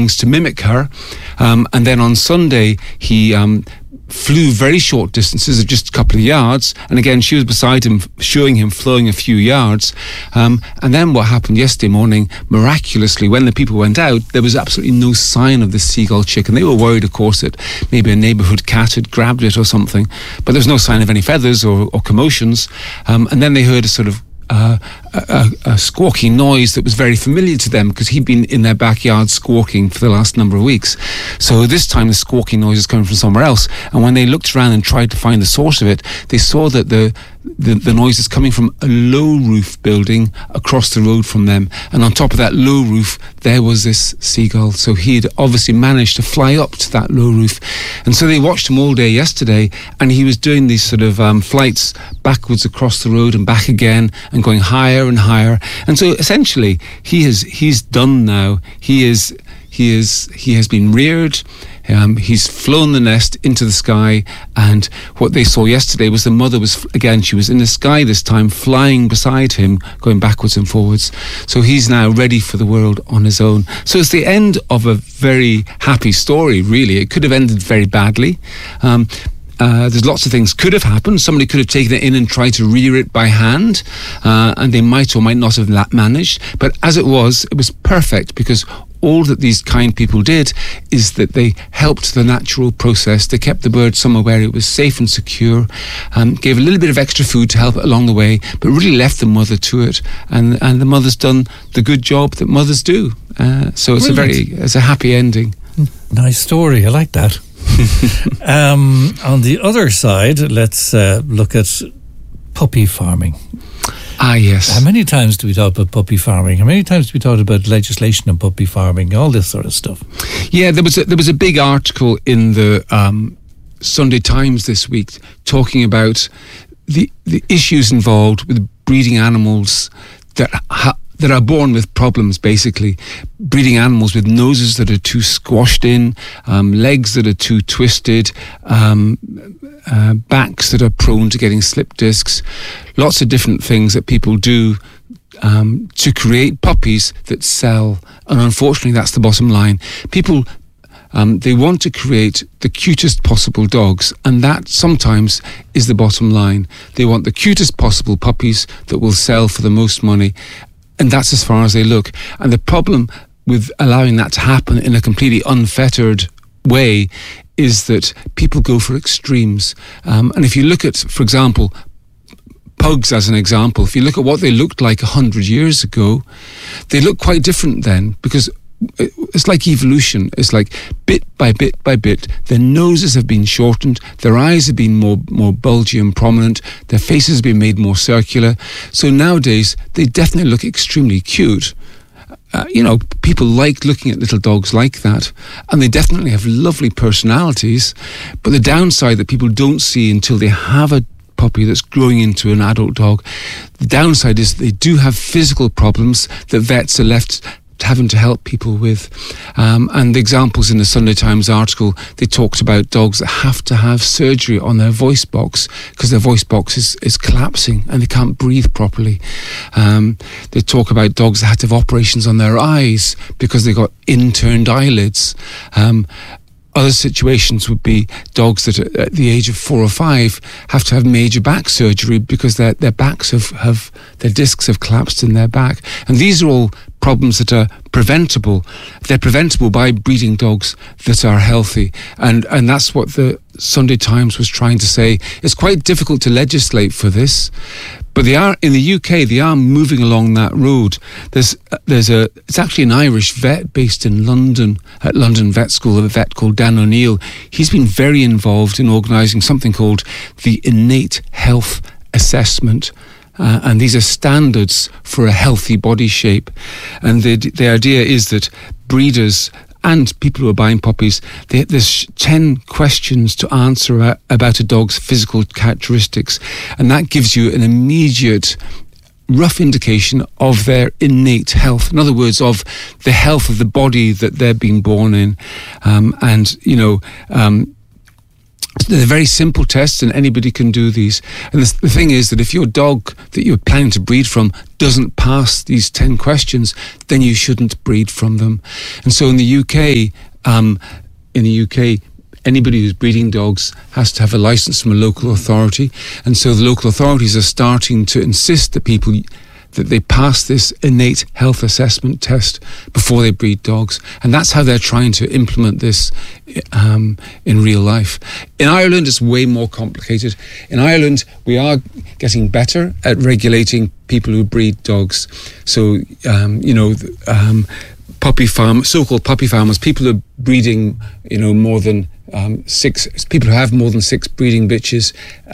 things to mimic her. And then on Sunday, he flew very short distances of just a couple of yards, and again she was beside him showing him flowing a few yards, and then what happened yesterday morning, miraculously, when the people went out, there was absolutely no sign of the seagull chick, and they were worried, of course, that maybe a neighbourhood cat had grabbed it or something, but there was no sign of any feathers or commotions, and then they heard a sort of a squawking noise that was very familiar to them because he'd been in their backyard squawking for the last number of weeks. So this time the squawking noise is coming from somewhere else, and when they looked around and tried to find the source of it, they saw that the noise is coming from a low roof building across the road from them, and on top of that low roof there was this seagull. So he'd obviously managed to fly up to that low roof, and so they watched him all day yesterday, and he was doing these sort of flights backwards across the road and back again, and going higher and higher. And so essentially he's done now. He has been reared. He's flown the nest into the sky, and what they saw yesterday was the mother was, again, she was in the sky this time, flying beside him, going backwards and forwards. So he's now ready for the world on his own. So it's the end of a very happy story, really. It could have ended very badly. There's lots of things could have happened. Somebody could have taken it in and tried to rear it by hand, and they might or might not have managed. But as it was perfect, because all that these kind people did is that they helped the natural process. They kept the bird somewhere where it was safe and secure, gave a little bit of extra food to help it along the way, but really left the mother to it. And the mother's done the good job that mothers do. So it's it's a happy ending. Nice story. I like that. On the other side, let's look at puppy farming. Ah, yes. How many times do we talk about puppy farming? How many times do we talk about legislation on puppy farming? All this sort of stuff. Yeah, there was a big article in the Sunday Times this week talking about the issues involved with breeding animals that are born with problems, basically. Breeding animals with noses that are too squashed in, legs that are too twisted, backs that are prone to getting slip discs, lots of different things that people do to create puppies that sell. And unfortunately, that's the bottom line. People, they want to create the cutest possible dogs, and that sometimes is the bottom line. They want the cutest possible puppies that will sell for the most money, and that's as far as they look. And the problem with allowing that to happen in a completely unfettered way is that people go for extremes. And if you look at, for example, pugs as an example, if you look at what they looked like 100 years ago, they look quite different then, because it's like evolution. It's like bit by bit by bit, their noses have been shortened, their eyes have been more bulgy and prominent, their faces have been made more circular. So nowadays, they definitely look extremely cute. People like looking at little dogs like that, and they definitely have lovely personalities. But the downside that people don't see until they have a puppy that's growing into an adult dog, the downside is they do have physical problems that vets are left having to help people with. And the examples in the Sunday Times article, they talked about dogs that have to have surgery on their voice box because their voice box is collapsing and they can't breathe properly. They talk about dogs that had to have operations on their eyes because they got inturned eyelids. Other situations would be dogs that at the age of 4 or 5 have to have major back surgery because their backs their discs have collapsed in their back. And these are all problems that are preventable. They're preventable by breeding dogs that are healthy. And that's what the Sunday Times was trying to say. It's quite difficult to legislate for this, but they are, in the UK, they are moving along that road. It's actually an Irish vet based in London, at London Vet School, a vet called Dan O'Neill. He's been very involved in organising something called the Innate Health Assessment. And these are standards for a healthy body shape. And the idea is that breeders and people who are buying puppies, there's 10 questions to answer about a dog's physical characteristics. And that gives you an immediate rough indication of their innate health. In other words, of the health of the body that they're being born in. They're very simple tests, and anybody can do these. And the thing is that if your dog that you're planning to breed from doesn't pass these 10 questions, then you shouldn't breed from them. And so in the UK, anybody who's breeding dogs has to have a license from a local authority. And so the local authorities are starting to insist that they pass this innate health assessment test before they breed dogs. And that's how they're trying to implement this in real life. In Ireland, it's way more complicated. In Ireland, we are getting better at regulating people who breed dogs. So, so-called puppy farmers, people who are breeding, more than 6, people who have more than 6 breeding bitches,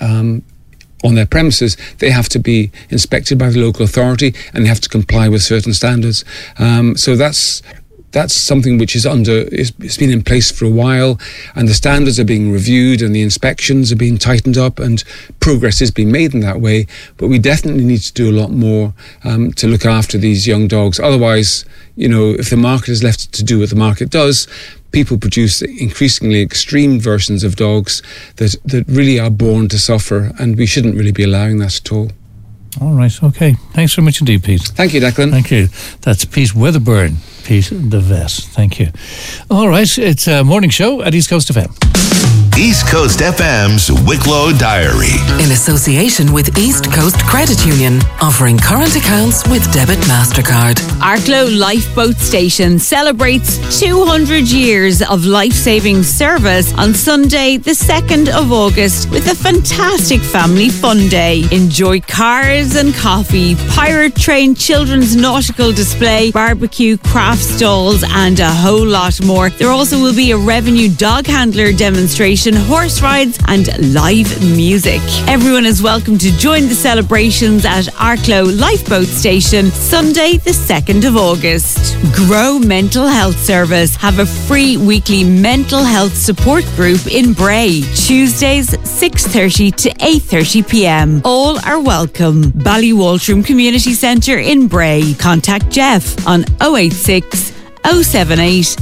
on their premises, they have to be inspected by the local authority and they have to comply with certain standards. So that's something which it's been in place for a while, and the standards are being reviewed and the inspections are being tightened up, and progress is being made in that way. But we definitely need to do a lot more to look after these young dogs. Otherwise, if the market is left to do what the market does, people produce increasingly extreme versions of dogs that really are born to suffer, and we shouldn't really be allowing that at all. All right, okay. Thanks very much indeed, Pete. Thank you, Declan. Thank you. That's Pete Weatherburn, Pete the vet. Thank you. All right, it's a morning show at East Coast FM. East Coast FM's Wicklow Diary. In association with East Coast Credit Union, offering current accounts with debit MasterCard. Arklow Lifeboat Station celebrates 200 years of life-saving service on Sunday, the 2nd of August, with a fantastic family fun day. Enjoy cars and coffee, pirate train children's nautical display, barbecue, craft stalls, and a whole lot more. There also will be a revenue dog handler demonstration, horse rides, and live music. Everyone is welcome to join the celebrations at Arklow Lifeboat Station Sunday the 2nd of August. Grow Mental Health Service have a free weekly mental health support group in Bray, Tuesdays 6:30 to 8:30 p.m. All are welcome. Ballywaltrim Community Centre in Bray. Contact Jeff on 086 078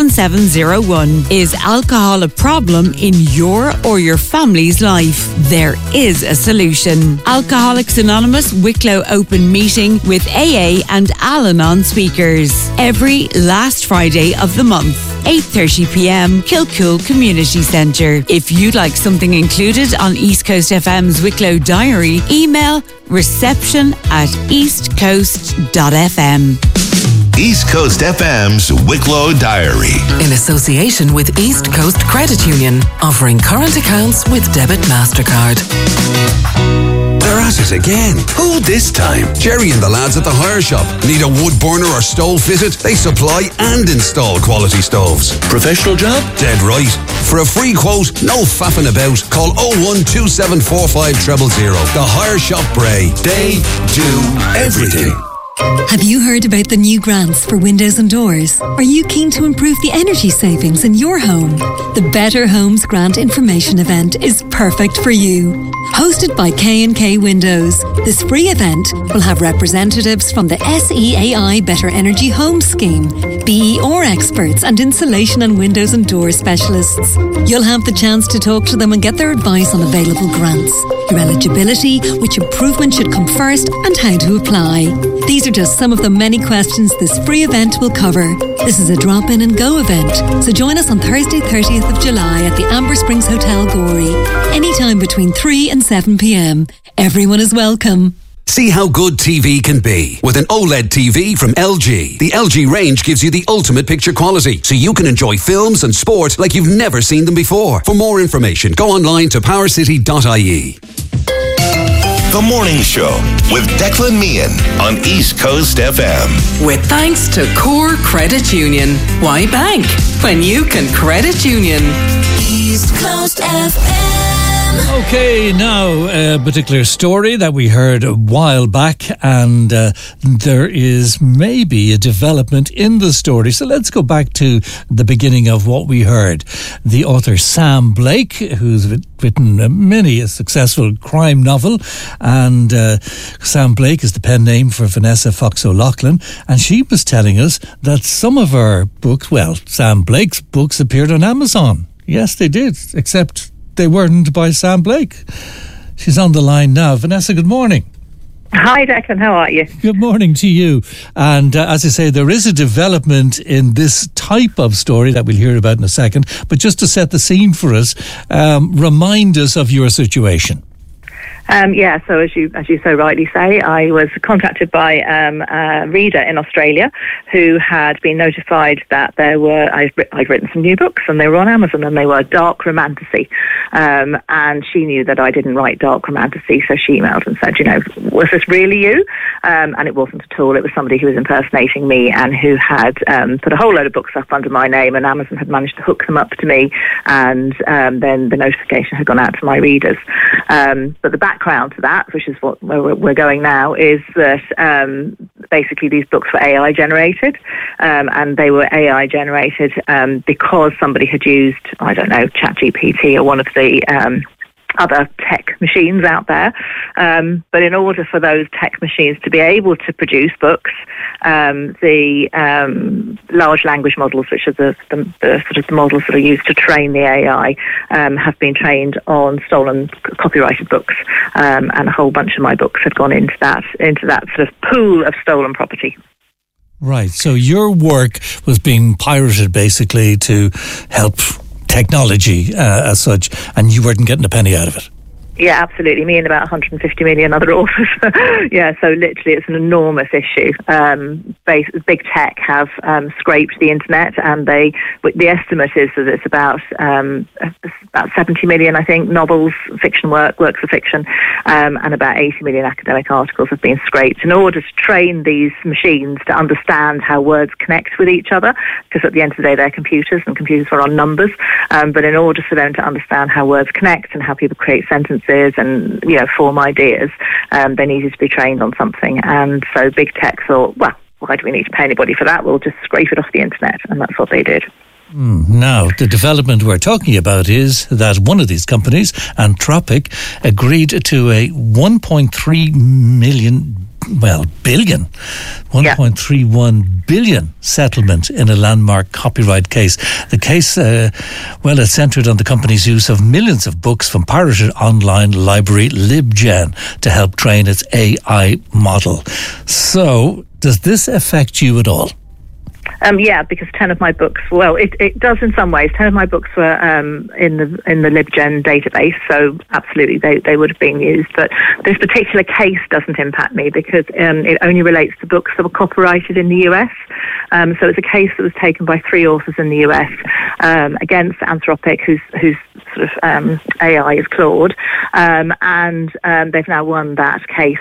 7701. Is alcohol a problem in your or your family's life? There is a solution. Alcoholics Anonymous Wicklow Open Meeting with AA and Al-Anon speakers. Every last Friday of the month, 8:30 p.m, Kilcool Community Centre. If you'd like something included on East Coast FM's Wicklow Diary, email reception@eastcoast.fm. East Coast FM's Wicklow Diary. In association with East Coast Credit Union, offering current accounts with debit MasterCard. They're at it again. Who this time? Jerry and the lads at the hire shop. Need a wood burner or stove fitted? They supply and install quality stoves. Professional job? Dead right. For a free quote, no faffing about, call 012745000. The Hire Shop Bray. They do everything. Have you heard about the new grants for windows and doors? Are you keen to improve the energy savings in your home? The Better Homes Grant Information Event is perfect for you. Hosted by K&K Windows, this free event will have representatives from the SEAI Better Energy Home Scheme, BER experts and insulation and windows and door specialists. You'll have the chance to talk to them and get their advice on available grants, your eligibility, which improvement should come first, and how to apply. These are just some of the many questions this free event will cover. This is a drop-in and go event, so join us on Thursday 30th of July at the Amber Springs Hotel Gorey, anytime between 3 and 7 p.m. Everyone is welcome. See how good TV can be with an OLED TV from LG. The LG range gives you the ultimate picture quality, so you can enjoy films and sport like you've never seen them before. For more information, go online to powercity.ie. The Morning Show with Declan Meehan on East Coast FM. With thanks to Core Credit Union. Why bank when you can credit union? East Coast FM. Okay, now a particular story that we heard a while back, and there is maybe a development in the story. So let's go back to the beginning of what we heard. The author Sam Blake, who's written many a successful crime novel, and Sam Blake is the pen name for Vanessa Fox O'Loughlin, and she was telling us that some of her books, well, Sam Blake's books appeared on Amazon. Yes, they did, except they weren't by Sam Blake. She's on the line now. Vanessa, good morning. Hi, Declan. How are you? Good morning to you. And as I say, there is a development in this type of story that we'll hear about in a second. But just to set the scene for us, remind us of your situation. So as you so rightly say, I was contacted by a reader in Australia who had been notified that I'd written some new books and they were on Amazon and they were dark romantasy. And she knew that I didn't write dark romantasy, so she emailed and said, was this really you? And it wasn't at all. It was somebody who was impersonating me and who had put a whole load of books up under my name, and Amazon had managed to hook them up to me, and then the notification had gone out to my readers. But the background to that, which is where we're going now, is that basically these books were AI generated, and they were AI generated because somebody had used, I don't know, ChatGPT or one of the other tech machines out there. But in order for those tech machines to be able to produce books, the large language models, which are the sort of the models that are used to train the AI, have been trained on stolen copyrighted books, and a whole bunch of my books had gone into that sort of pool of stolen property. Right. So your work was being pirated basically to help technology as such, and you weren't getting a penny out of it. Yeah, absolutely. Me and about 150 million other authors. Yeah, so literally it's an enormous issue. Big tech have scraped the internet, and the estimate is that it's about 70 million, I think, novels, fiction works of fiction, and about 80 million academic articles have been scraped in order to train these machines to understand how words connect with each other, because at the end of the day they're computers and computers are on numbers, but in order for them to understand how words connect and how people create sentences and form ideas, they needed to be trained on something. And so big tech thought, well, why do we need to pay anybody for that? We'll just scrape it off the internet, and that's what they did. Now, the development we're talking about is that one of these companies, Anthropic, agreed to a 1.31 billion settlement in a landmark copyright case. The case, it's centred on the company's use of millions of books from pirated online library LibGen to help train its AI model. So, does this affect you at all? Yeah, because 10 of my books, it does in some ways. 10 of my books were in the LibGen database, so absolutely they would have been used. But this particular case doesn't impact me because it only relates to books that were copyrighted in the US. So it's a case that was taken by 3 authors in the US against Anthropic, whose sort of AI is Claude, and they've now won that case,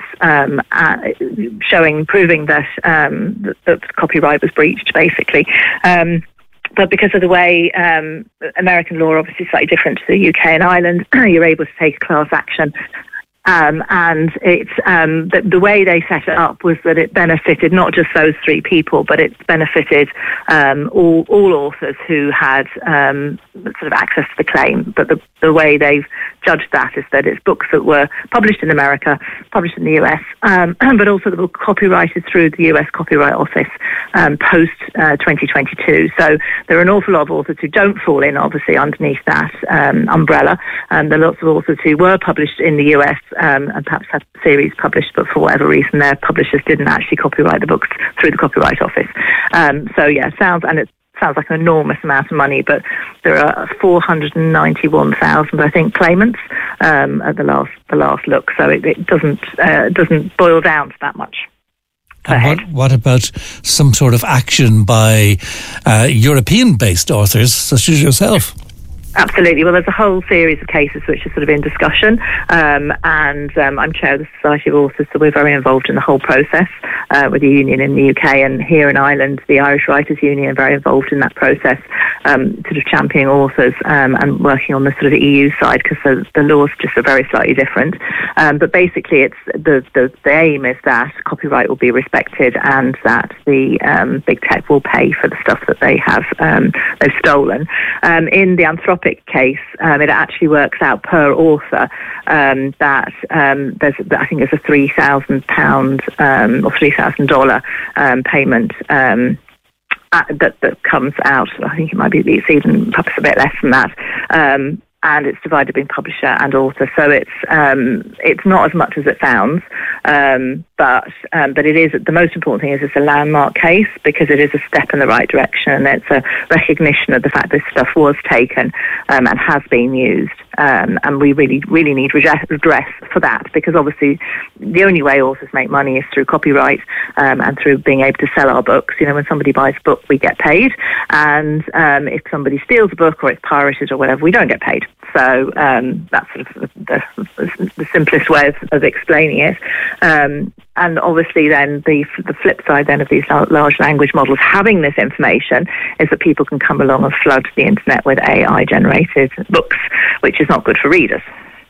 proving that that copyright was breached, basically. But because of the way American law obviously is slightly different to the UK and Ireland, you're able to take a class action. And it's the way they set it up was that it benefited not just those 3 people, but it benefited all authors who had sort of access to the claim. But the way they've judged that is that it's books that were published in America, published in the US, but also that were copyrighted through the US Copyright Office post 2022. So there are an awful lot of authors who don't fall in, obviously, underneath that umbrella. There are lots of authors who were published in the US and perhaps had series published, but for whatever reason their publishers didn't actually copyright the books through the Copyright Office. It sounds like an enormous amount of money, but there are 491,000, I think, claimants at the last look. So it doesn't boil down to that much. And what about some sort of action by European-based authors such as yourself? Absolutely. Well, there's a whole series of cases which are sort of in discussion, and I'm chair of the Society of Authors, so we're very involved in the whole process with the union in the UK, and here in Ireland, the Irish Writers Union are very involved in that process, sort of championing authors and working on the sort of EU side because the laws just are very slightly different. But basically, it's the aim is that copyright will be respected and that the big tech will pay for the stuff that they have they've stolen. In the Anthropic case, it actually works out per author that there's a £3,000 or $3,000 payment that comes out. I think it might be even perhaps a bit less than that and it's divided between publisher and author. So it's not as much as it sounds, but it is. The most important thing is it's a landmark case because it is a step in the right direction, and it's a recognition of the fact this stuff was taken and has been used. And we really need redress for that, because obviously the only way authors make money is through copyright and through being able to sell our books. You know, when somebody buys a book, we get paid, and if somebody steals a book or it's pirated or whatever, we don't get paid. So that's sort of the simplest way of explaining it. And obviously then the flip side then of these large language models having this information is that people can come along and flood the internet with AI-generated books, which is not good for readers.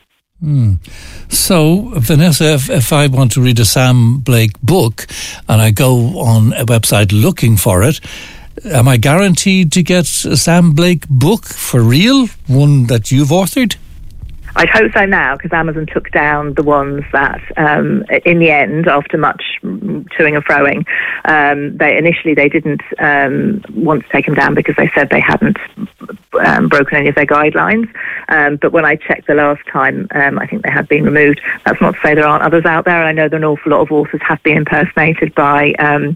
So, Vanessa, if I want to read a Sam Blake book and I go on a website looking for it, am I guaranteed to get a Sam Blake book for real, one that you've authored? I'd hope so now, because Amazon took down the ones that, in the end, after much toing and froing, they didn't want to take them down because they said they hadn't broken any of their guidelines. But when I checked the last time, I think they had been removed. That's not to say there aren't others out there. I know that an awful lot of authors have been impersonated by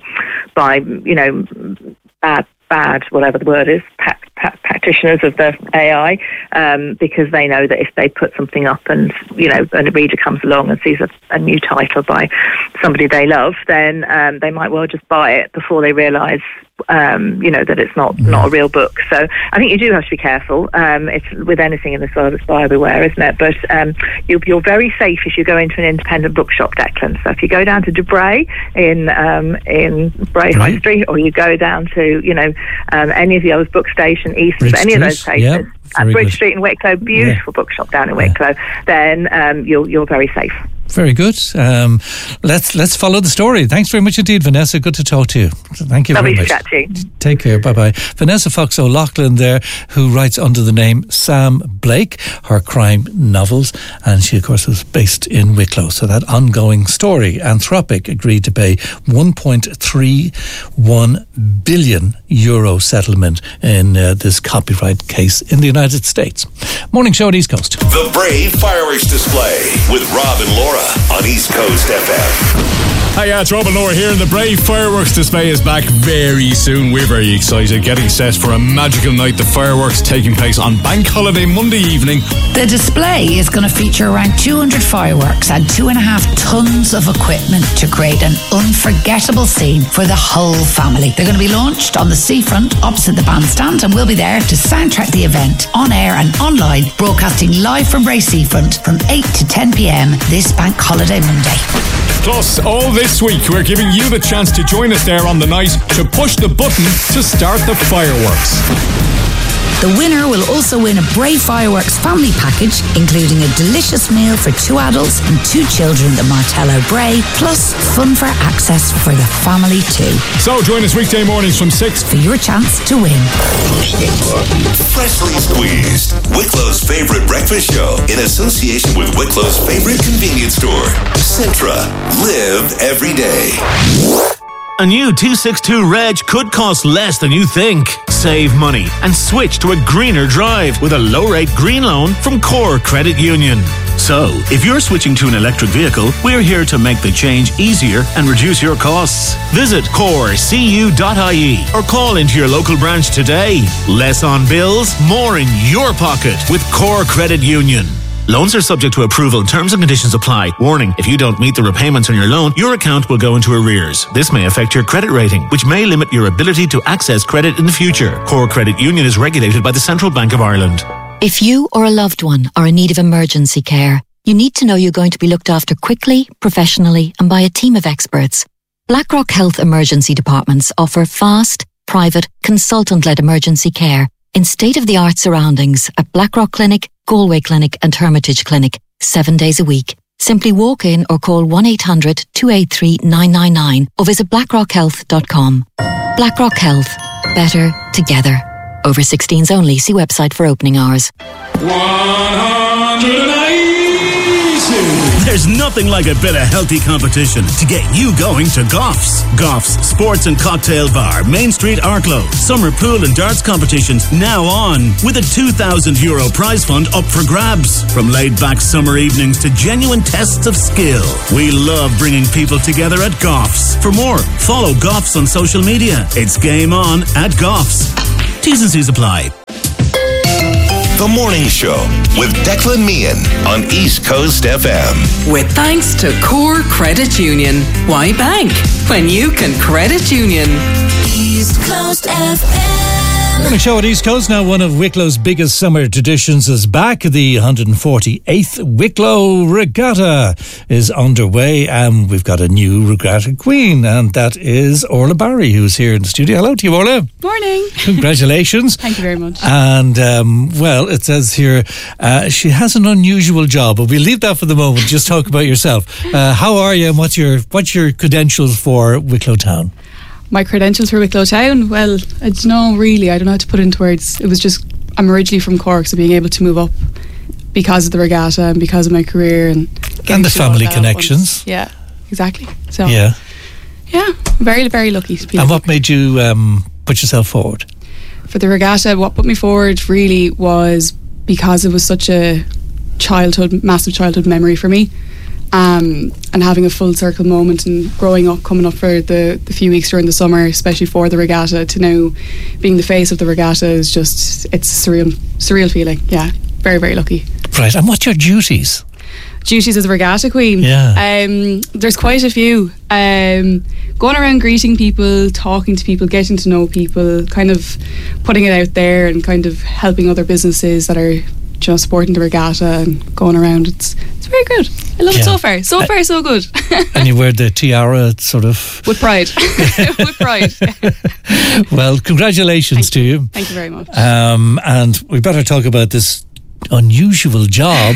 bad, whatever the word is, practitioners of the AI, because they know that if they put something up and a reader comes along and sees a new title by somebody they love, then they might well just buy it before they realise that it's not a real book. So I think you do have to be careful. It's with anything in this world, it's buyer beware, isn't it? But you're very safe if you go into an independent bookshop, Declan. So if you go down to Dubray in Bray High Street, or you go down to any of the other book station east of any of those places. Yep. At Bridge Street in Wicklow, beautiful bookshop down in Wicklow, then you're very safe. Very good. Let's follow the story. Thanks very much indeed, Vanessa. Good to talk to you. Thank you very much. Lovely to chat to you. Take care. Bye-bye. Vanessa Fox O'Loughlin there, who writes under the name Sam Blake, her crime novels, and she, of course, was based in Wicklow. So that ongoing story. Anthropic agreed to pay €1.31 billion settlement in this copyright case in the United States. Morning show at East Coast. The Brave Fireworks Display with Rob and Laura on East Coast FM. Hi, it's Rob and Laura here, and the Brave Fireworks Display is back very soon. We're very excited, getting set for a magical night. The fireworks taking place on Bank Holiday Monday evening. The display is going to feature around 200 fireworks and 2.5 tons of equipment to create an unforgettable scene for the whole family. They're going to be launched on the seafront opposite the bandstand, and we'll be there to soundtrack the event on air and online, broadcasting live from Bray Seafront from 8 to 10 p.m. this Bank Holiday Monday. Plus, all this week, we're giving you the chance to join us there on the night to push the button to start the fireworks. The winner will also win a Brave Fireworks family package, including a delicious meal for 2 adults and 2 children at Martello Bray, plus fun for access for the family too. So join us weekday mornings from 6 for your chance to win. Freshly Squeezed, Wicklow's favorite breakfast show in association with Wicklow's favorite convenience store, Centra. Live every day. A new 262 Reg could cost less than you think. Save money and switch to a greener drive with a low-rate green loan from Core Credit Union. So, if you're switching to an electric vehicle, we're here to make the change easier and reduce your costs. Visit corecu.ie or call into your local branch today. Less on bills, more in your pocket with Core Credit Union. Loans are subject to approval. Terms and conditions apply. Warning, if you don't meet the repayments on your loan, your account will go into arrears. This may affect your credit rating, which may limit your ability to access credit in the future. Core Credit Union is regulated by the Central Bank of Ireland. If you or a loved one are in need of emergency care, you need to know you're going to be looked after quickly, professionally, and by a team of experts. BlackRock Health Emergency Departments offer fast, private, consultant-led emergency care in state-of-the-art surroundings at BlackRock Clinic, Galway Clinic and Hermitage Clinic, 7 days a week. Simply walk in or call 1-800-283-999 or visit blackrockhealth.com. BlackRock Health. Better together. Over 16s only. See website for opening hours. 100 There's nothing like a bit of healthy competition to get you going to Goffs. Goffs Sports and Cocktail Bar, Main Street, Arklow. Summer pool and darts competitions now on, with a €2,000 prize fund up for grabs. From laid-back summer evenings to genuine tests of skill. We love bringing people together at Goffs. For more, follow Goffs on social media. It's game on at Goffs. T's and C's apply. The Morning Show with Declan Meehan on East Coast FM. With thanks to Core Credit Union. Why bank when you can credit union? East Coast FM. Morning show at East Coast. Now, one of Wicklow's biggest summer traditions is back. The 148th Wicklow Regatta is underway, and we've got a new regatta queen, and that is Orla Barry, who's here in the studio. Hello to you, Orla. Morning. Congratulations. Thank you very much. And, well, it says here, she has an unusual job, but we'll leave that for the moment. Just talk about yourself. How are you, and what's your credentials for Wicklow Town? My credentials for Wicklow Town? Well, I don't know really. I don't know how to put it into words. It was just, I'm originally from Cork, so being able to move up because of the regatta and because of my career and the family connections. Yeah, exactly. So yeah, very, very lucky to be. And what made you put yourself forward? For the regatta, what put me forward really was because it was such a massive childhood memory for me. And having a full circle moment and growing up, coming up for the few weeks during the summer, especially for the regatta, to now being the face of the regatta is just, it's a surreal feeling. Yeah, very, very lucky. Right, and what's your duties? Duties as a regatta queen? Yeah. There's quite a few. Going around greeting people, talking to people, getting to know people, kind of putting it out there and kind of helping other businesses that are just supporting the regatta and going around. It's very good. I love it so far. So far, so good. And you wear the tiara sort of... With pride. With pride. Well, congratulations to you. Thank you very much. And we better talk about this unusual job,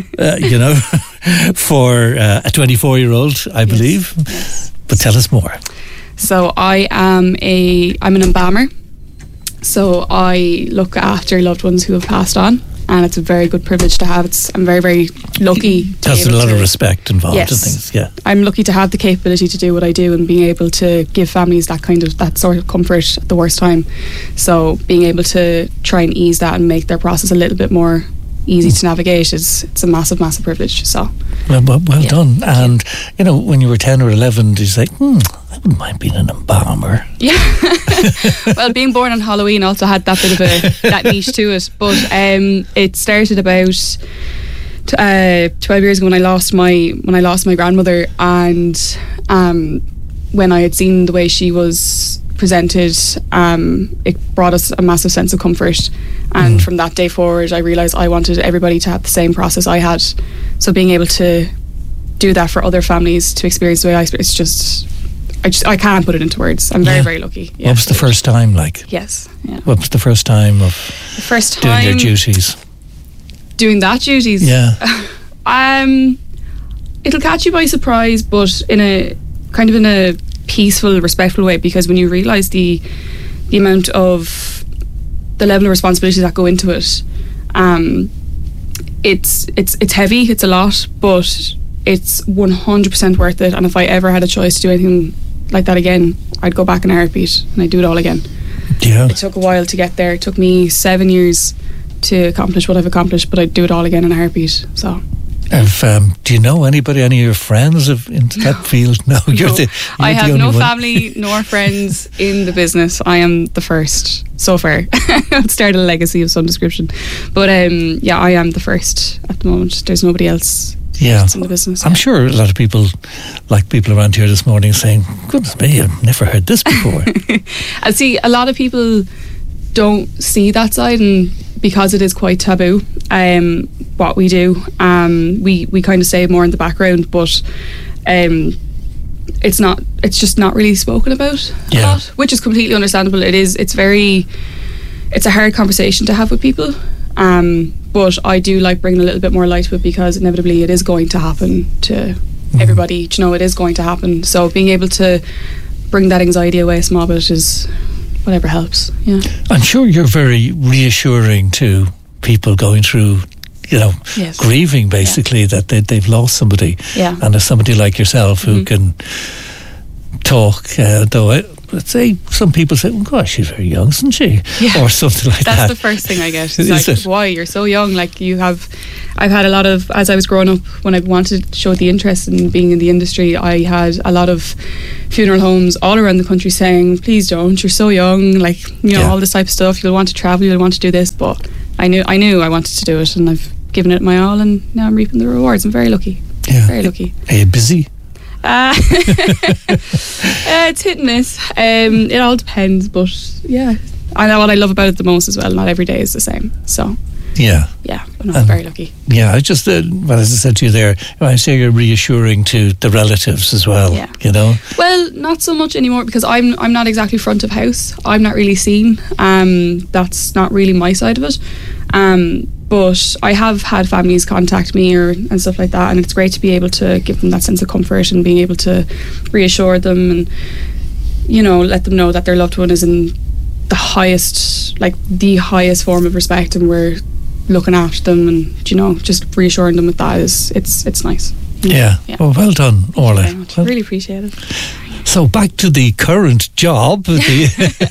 for a 24-year-old, I believe. Yes. But tell us more. So I'm an embalmer. So I look after loved ones who have passed on. And it's a very good privilege to have. I'm very, very lucky. There's a lot of respect involved in things. Yeah, I'm lucky to have the capability to do what I do and being able to give families that sort of comfort at the worst time. So being able to try and ease that and make their process a little bit more easy to navigate it's a massive, massive privilege. So well done. And when you were 10 or 11, did you say, I wouldn't mind being an embalmer? Yeah. Well, being born on Halloween also had that bit of that niche to it. But it started about 12 years ago when I lost my grandmother, and when I had seen the way she was presented, it brought us a massive sense of comfort. And from that day forward, I realised I wanted everybody to have the same process I had. So being able to do that for other families, to experience the way I experienced, it's just... I can't put it into words. I'm very, very lucky. Yeah. What was the first time like? Yes. Yeah. What was the first time of doing your duties? Doing that duties? Yeah. It'll catch you by surprise, but in a peaceful, respectful way, because when you realise the amount of the level of responsibilities that go into it, it's heavy, it's a lot, but it's 100% worth it. And if I ever had a choice to do anything like that again, I'd go back in a heartbeat and I'd do it all again. Yeah. It took a while to get there. It took me 7 years to accomplish what I've accomplished, but I'd do it all again in a heartbeat. So do you know anybody, any of your friends in that field? No, I have no family nor friends in the business. I am the first so far. I've started a legacy of some description, but I am the first at the moment. There's nobody else in the business. I'm sure a lot of people, like people around here this morning, saying, goodness me, I've never heard this before. I see a lot of people don't see that side, and because it is quite taboo, what we do, we kind of stay more in the background, but it's just not really spoken about a lot, which is completely understandable. It's a hard conversation to have with people, but I do like bringing a little bit more light to it, because inevitably it is going to happen to everybody. It is going to happen. So being able to bring that anxiety away a small bit is whatever helps. Yeah, I'm sure you're very reassuring to people going through grieving basically that they've lost somebody. Yeah. And there's somebody like yourself who can talk, though let's say some people say, oh gosh, she's very young, isn't she? Yeah. Or something like that. That's the first thing I get. It's like, why? You're so young. Like I've had a lot of, as I was growing up, when I wanted to show the interest in being in the industry, I had a lot of funeral homes all around the country saying, please don't, you're so young, like, all this type of stuff, you'll want to travel, you'll want to do this. But I knew I wanted to do it, and I've given it my all, and now I'm reaping the rewards. I'm very lucky. Yeah. Very lucky. Are you busy? It's hit and miss. It all depends, but yeah, I know what I love about it the most as well. Not every day is the same, so yeah, but I'm very lucky. Yeah, I just as I said to you there, I say you're reassuring to the relatives as well. Yeah. Well, not so much anymore, because I'm not exactly front of house. I'm not really seen. That's not really my side of it. But I have had families contact me and stuff like that, and it's great to be able to give them that sense of comfort and being able to reassure them and let them know that their loved one is in the highest form of respect, and we're looking after them, and just reassuring them with that it's nice. Yeah. Well done, Orla. Thank you very much. Really appreciate it. So back to the current job of the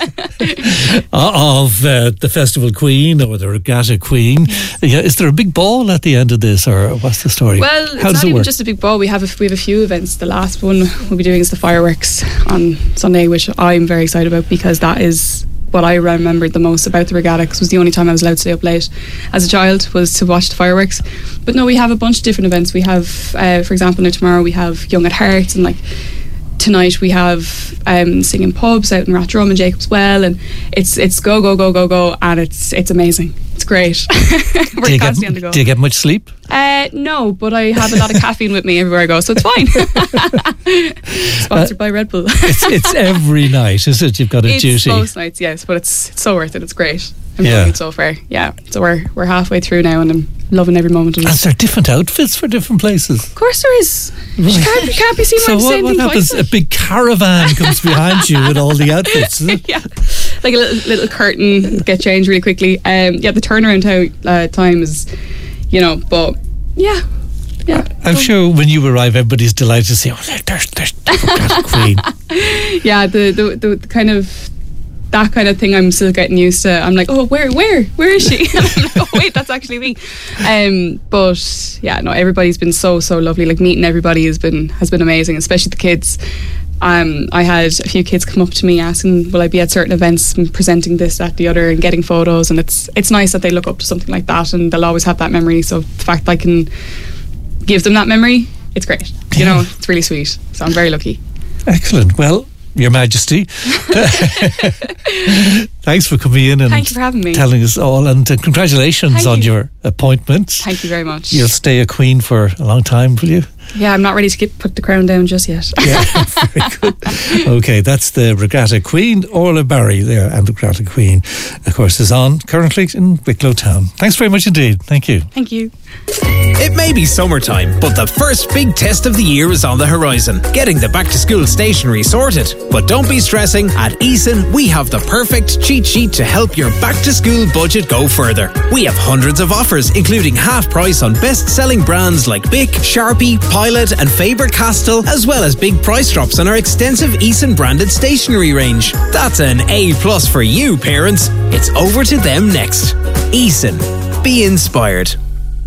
Festival Queen or the Regatta Queen. Yeah, is there a big ball at the end of this, or what's the story? Well, it's not even just a big ball. We have a few events. The last one we'll be doing is the fireworks on Sunday, which I'm very excited about, because that is what I remembered the most about the regatta, because it was the only time I was allowed to stay up late as a child, was to watch the fireworks. But no, we have a bunch of different events. We have, for example, now tomorrow we have Young at Heart, and tonight we have singing pubs out in Rathdrum and Jacob's Well, and it's go, and it's amazing. It's great. We're constantly on the go. Do you get much sleep? No, but I have a lot of caffeine with me everywhere I go, so it's fine. Sponsored by Red Bull. it's every night, is it? You've got a duty. It's most nights, yes, but it's so worth it. It's great. I'm loving it so far. Yeah, so we're halfway through now, and I'm loving every moment of it. And there are different outfits for different places? Of course there is. Right. You can't be seen wearing the same thing twice. So what happens? A big caravan comes behind you with all the outfits, is it? Yeah, like a little curtain, get changed really quickly. The turnaround time is, but yeah. I'm sure when you arrive, everybody's delighted to see, there's the Queen. Yeah, the kind of, that kind of thing I'm still getting used to. I'm like, oh, where is she? And I'm like, oh wait, that's actually me. But yeah, no, everybody's been so lovely. Like, meeting everybody has been amazing, especially the kids. I had a few kids come up to me asking, will I be at certain events and presenting this, that, the other, and getting photos, and it's nice that they look up to something like that, and they'll always have that memory. So the fact that I can give them that memory, it's great. It's really sweet. So I'm very lucky. Excellent. Well, Your Majesty, thanks for coming in and thank you for having me, telling us all, and congratulations on your appointment. Thank you very much. You'll stay a queen for a long time, will you? Yeah, I'm not ready to put the crown down just yet. Yeah, very good. Okay, that's the Regatta Queen, Orla Barry there, and the Regatta Queen, of course, is on currently in Wicklow Town. Thanks very much indeed. Thank you. Thank you. It may be summertime, but the first big test of the year is on the horizon, getting the back-to-school stationery sorted. But don't be stressing. At Eason, we have the perfect cheat sheet to help your back-to-school budget go further. We have hundreds of offers, including half price on best-selling brands like Bic, Sharpie, Pilot and Faber-Castell, as well as big price drops on our extensive Eason branded stationery range. That's an A+ for you, parents. It's over to them next. Eason. Be inspired.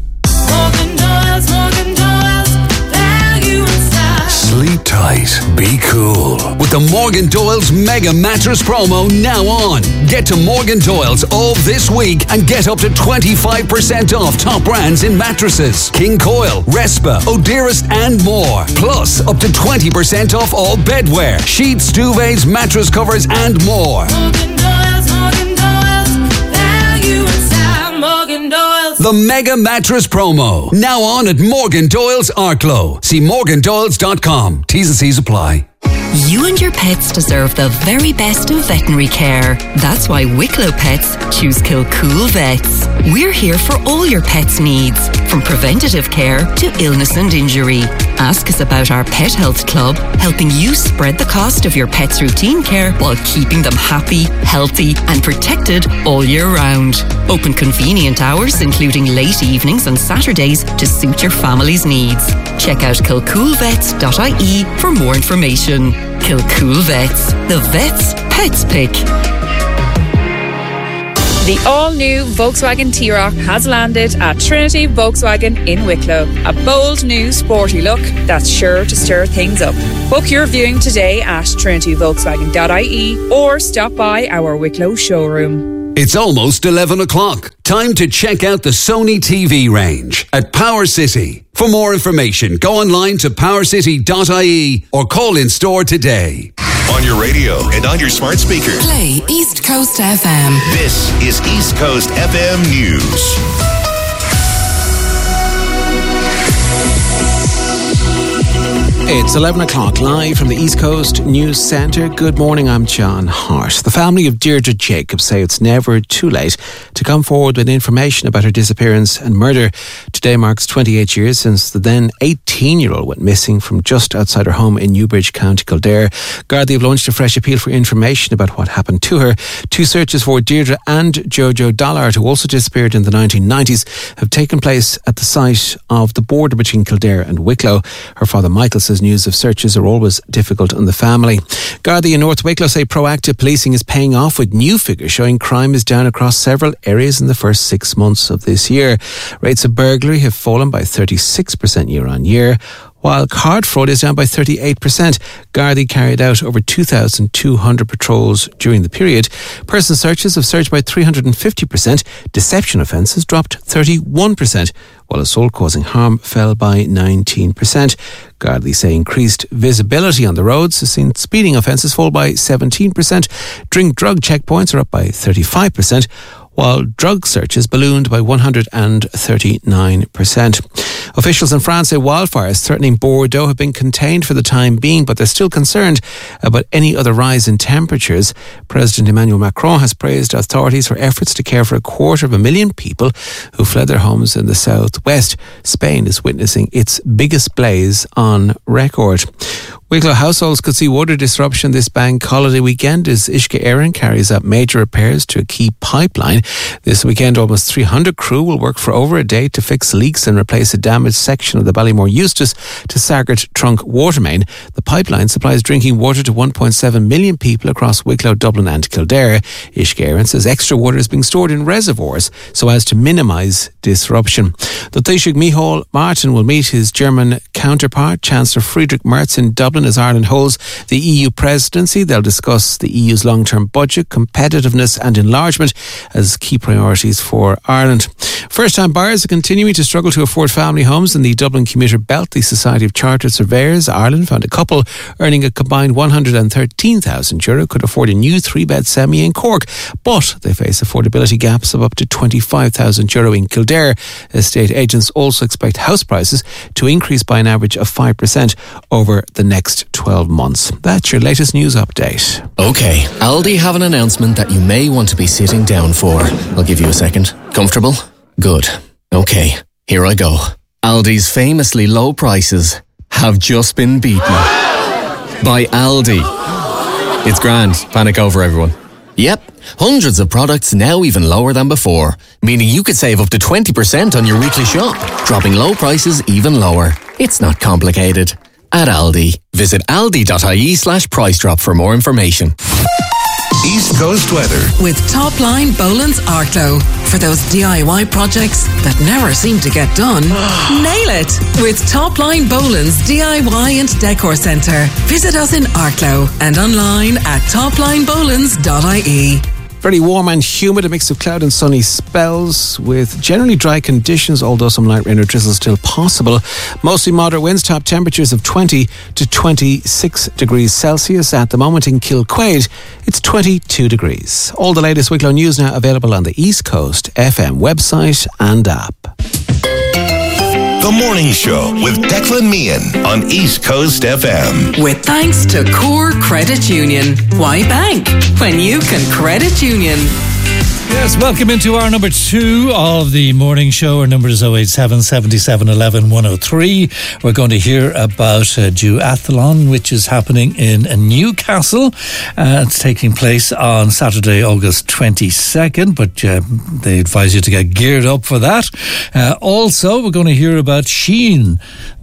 Sleep tight, be cool. With the Morgan Doyle's Mega Mattress Promo now on. Get to Morgan Doyle's all this week and get up to 25% off top brands in mattresses. King Coil, Respa, Odearest and more. Plus up to 20% off all bedwear, sheets, duvets, mattress covers and more. Morgan Doyle's, value inside Morgan Doyle's. The Mega Mattress Promo. Now on at Morgan Doyle's Arklow. See morgandoyles.com. T's and C's apply. You and your pets deserve the very best of veterinary care. That's why Wicklow Pets choose Kilcool Vets. We're here for all your pets' needs. from preventative care to illness and injury. Ask us about our Pet Health Club, helping you spread the cost of your pet's routine care while keeping them happy, healthy and protected all year round. Open convenient hours, including late evenings and Saturdays, to suit your family's needs. Check out kilcoolvets.ie for more information. Kilcool Vets, the vet's pets pick. The all-new Volkswagen T-Roc has landed at Trinity Volkswagen in Wicklow. A bold new sporty look that's sure to stir things up. Book your viewing today at trinityvolkswagen.ie or stop by our Wicklow showroom. It's almost 11 o'clock. Time to check out the Sony TV range at Power City. For more information, go online to powercity.ie or call in store today. On your radio and on your smart speaker. Play East Coast FM. This is East Coast FM News. It's 11 o'clock, live from the East Coast News Centre. Good morning, I'm John Hart. The family of Deirdre Jacobs say it's never too late to come forward with information about her disappearance and murder. Today marks 28 years since the then 18-year-old went missing from just outside her home in Newbridge, County Kildare. Gardaí have launched a fresh appeal for information about what happened to her. Two searches for Deirdre and Jojo Dollard, who also disappeared in the 1990s, have taken place at the site of the border between Kildare and Wicklow. Her father Michael says news of searches are always difficult on the family. Gardaí in North Wicklow say proactive policing is paying off, with new figures showing crime is down across several areas in the first 6 months of this year. Rates of burglary have fallen by 36% year on year, while card fraud is down by 38%. Gardaí carried out over 2,200 patrols during the period. Person searches have surged by 350%. Deception offences dropped 31%, while assault causing harm fell by 19%. Gardaí say increased visibility on the roads has seen speeding offences fall by 17%. Drug checkpoints are up by 35%, while drug searches ballooned by 139%. Officials in France say wildfires threatening Bordeaux have been contained for the time being, but they're still concerned about any other rise in temperatures. President Emmanuel Macron has praised authorities for efforts to care for 250,000 people who fled their homes in the southwest. Spain is witnessing its biggest blaze on record. Wicklow households could see water disruption this bank holiday weekend as Uisce Éireann carries out major repairs to a key pipeline. This weekend, almost 300 crew will work for over a day to fix leaks and replace a damaged section of the Ballymore Eustace to Saggart trunk water main. The pipeline supplies drinking water to 1.7 million people across Wicklow, Dublin and Kildare. Uisce Éireann says extra water is being stored in reservoirs so as to minimise disruption. The Taoiseach Micheál Martin will meet his German counterpart, Chancellor Friedrich Merz, in Dublin as Ireland holds the EU presidency. They'll discuss the EU's long-term budget, competitiveness and enlargement as key priorities for Ireland. First-time buyers are continuing to struggle to afford family homes in the Dublin commuter belt. The Society of Chartered Surveyors Ireland found a couple earning a combined €113,000 could afford a new 3-bed semi in Cork, but they face affordability gaps of up to €25,000 in Kildare. Estate agents also expect house prices to increase by an average of 5% over the next 12 months. That's your latest news update. Okay, Aldi have an announcement that you may want to be sitting down for. I'll give you a second. Comfortable? Good. Okay, here I go. Aldi's famously low prices have just been beaten by Aldi. It's grand. Panic over, everyone. Yep, hundreds of products now even lower than before, meaning you could save up to 20% on your weekly shop, dropping low prices even lower. It's not complicated. At Aldi. Visit aldi.ie/price drop for more information. East Coast weather with Topline Boland's Arklow. For those DIY projects that never seem to get done, nail it with Topline Boland's DIY and Decor Centre. Visit us in Arklow and online at toplinebolans.ie. Very warm and humid, a mix of cloud and sunny spells with generally dry conditions, although some light rain or drizzle still possible. Mostly moderate winds, top temperatures of 20 to 26 degrees Celsius. At the moment in Kilquaid, it's 22 degrees. All the latest Wicklow news now available on the East Coast FM website and app. The Morning Show with Declan Meehan on East Coast FM. With thanks to Core Credit Union. Why bank when you can credit union? Yes, welcome into our number 2 of the morning show. Our number is 087 77 11 103. We're going to hear about a duathlon which is happening in Newcastle. It's taking place on Saturday, August 22nd, but they advise you to get geared up for that. Also, we're going to hear about Shein.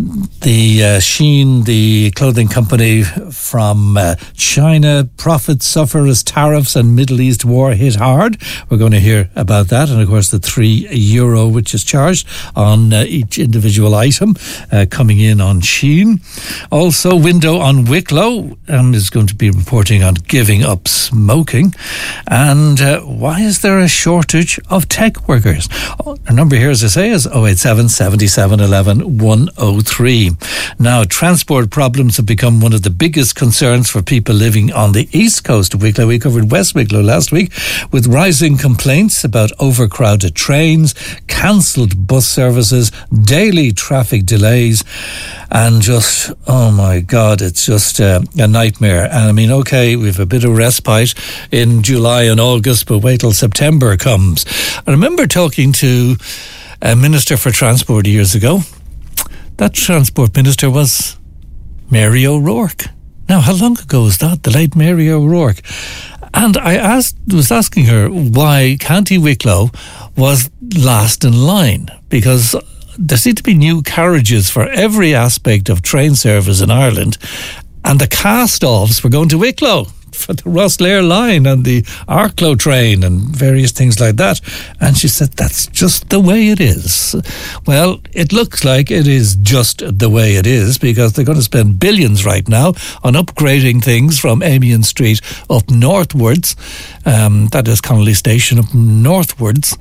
The clothing company from China. Profits suffer as tariffs and Middle East war hit hard. We're going to hear about that, and of course the €3 which is charged on each individual item coming in on Shein. Also, Window on Wicklow is going to be reporting on giving up smoking. And why is there a shortage of tech workers? Our number here, as I say, is 087 77 11 103. Now, transport problems have become one of the biggest concerns for people living on the east coast of Wicklow. We covered West Wicklow last week with rising complaints about overcrowded trains, cancelled bus services, daily traffic delays, and just, oh my God, it's just a nightmare. And I mean, okay, we have a bit of respite in July and August, but wait till September comes. I remember talking to a Minister for Transport years ago. That Transport Minister was Mary O'Rourke. Now, how long ago was that? The late Mary O'Rourke. And I was asking her why County Wicklow was last in line, because there seem to be new carriages for every aspect of train service in Ireland, and the cast-offs were going to Wicklow for the Rosslare line and the Arklow train and various things like that. And she said, that's just the way it is. Well, it looks like it is just the way it is, because they're going to spend billions right now on upgrading things from Amiens Street up northwards. That is Connolly Station up northwards.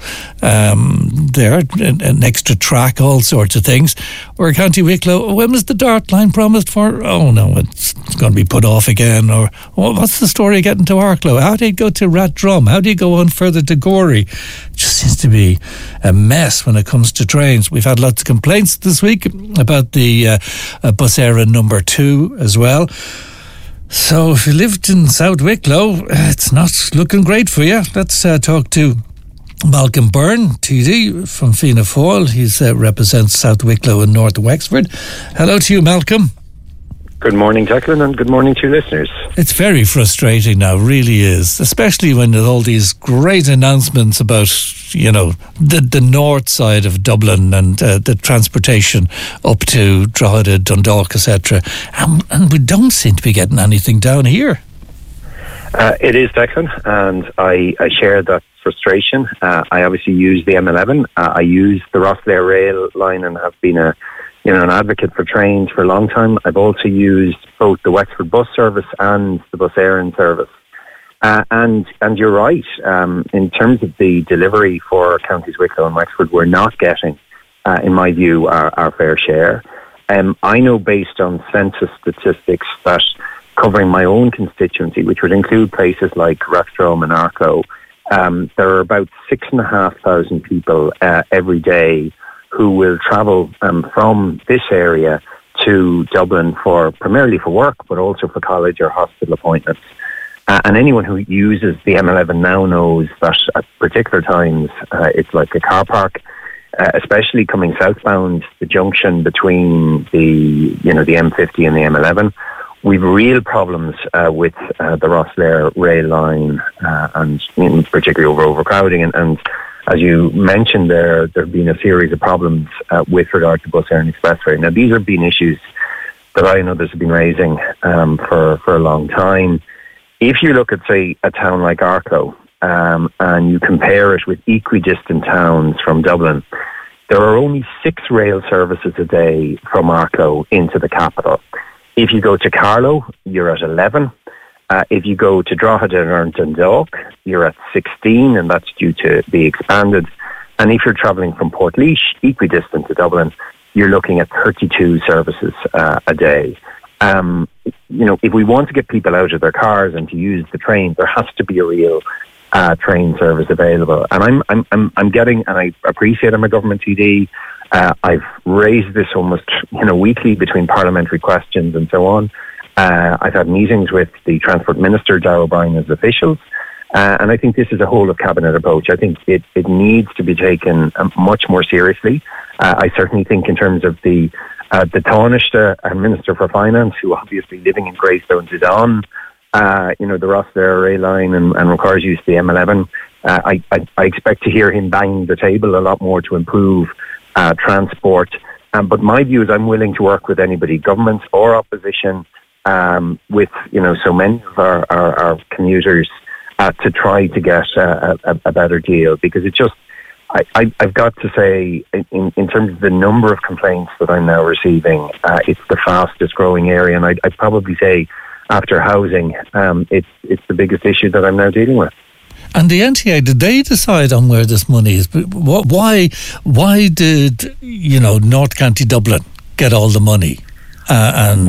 There, an extra track, all sorts of things. Or County Wicklow, when was the Dart line promised for? Oh no, it's going to be put off again. Or what's the story getting to Arklow? How do you go to Rathdrum? How do you go on further to Gorey? It just seems to be a mess when it comes to trains. We've had lots of complaints this week about the Bus Éireann number 2 as well. So if you lived in South Wicklow, it's not looking great for you. Let's talk to Malcolm Byrne, TD from Fianna Fáil. He represents South Wicklow and North Wexford. Hello to you, Malcolm. Good morning, Declan, and good morning to your listeners. It's very frustrating now, really is, especially when there's all these great announcements about, you know, the north side of Dublin and the transportation up to Drogheda, Dundalk, etc. And we don't seem to be getting anything down here. It is, Declan, and I share that frustration. I obviously use the M11. I use the Rosslare rail line and have been an advocate for trains for a long time. I've also used both the Wexford bus service and the Bus Éireann service. And you're right, in terms of the delivery for counties Wicklow and Wexford, we're not getting, in my view, our fair share. I know based on census statistics that covering my own constituency, which would include places like Rathdrum and Arklow, there are about 6,500 people every day who will travel from this area to Dublin primarily for work, but also for college or hospital appointments. And anyone who uses the M11 now knows that at particular times it's like a car park, especially coming southbound, the junction between the M50 and the M11. We've real problems with the Rosslare rail line and particularly over overcrowding and as you mentioned, there have been a series of problems with regard to Bus Éireann Expressway. Now, these have been issues that I and others have been raising for a long time. If you look at, say, a town like Arklow and you compare it with equidistant towns from Dublin, there are only 6 rail services a day from Arklow into the capital. If you go to Carlow, you're at 11. If you go to Drogheda or Dundalk, you're at 16, and that's due to be expanded. And if you're travelling from Portlaoise, equidistant to Dublin, you're looking at 32 services a day. If we want to get people out of their cars and to use the train, there has to be a real train service available. And I'm getting, and I appreciate I'm a government TD. I've raised this almost weekly between parliamentary questions and so on. I've had meetings with the Transport Minister, Darragh O'Brien, as officials. And I think this is a whole of cabinet approach. I think it needs to be taken much more seriously. I certainly think in terms of the Taoiseach and Minister for Finance, who obviously living in Greystones is on, the Rosslare rail line and requires use of the M11. I expect to hear him bang the table a lot more to improve transport. But my view is I'm willing to work with anybody, governments or opposition, with so many of our commuters to try to get a better deal, because it just I've got to say, in terms of the number of complaints that I'm now receiving, it's the fastest growing area, and I'd probably say after housing, it's the biggest issue that I'm now dealing with. And the NTA, did they decide on where this money is? Why did North County Dublin get all the money, and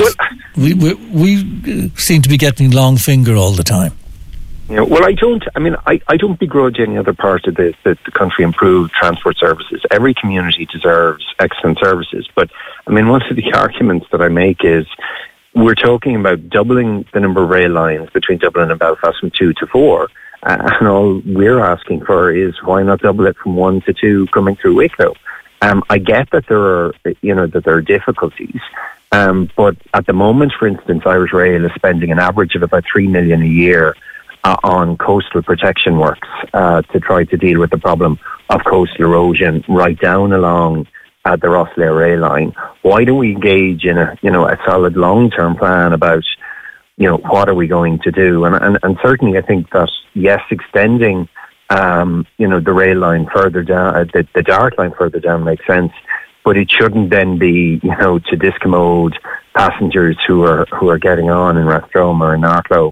we seem to be getting long finger all the time? I don't begrudge any other part of the country improved transport services. Every community deserves excellent services. But, one of the arguments that I make is we're talking about doubling the number of rail lines between Dublin and Belfast from 2 to 4. And all we're asking for is why not double it from 1 to 2 coming through Wicklow? I get that there are difficulties. But at the moment, for instance, Irish Rail is spending an average of about $3 million a year on coastal protection works to try to deal with the problem of coastal erosion right down along the Rosslare rail line. Why don't we engage in a solid long-term plan about what are we going to do? And certainly I think that, yes, extending the rail line further down, the Dart line further down makes sense, but it shouldn't then be to discommode passengers who are getting on in Rathdrum or in Arklow.